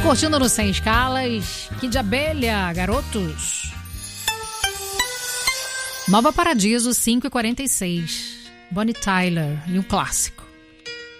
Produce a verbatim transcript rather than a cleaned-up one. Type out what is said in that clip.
Curtindo no Sem Escalas, Kid Abelha, garotos. Nova Paradiso, cinco e quarenta e seis. Bonnie Tyler, e um clássico.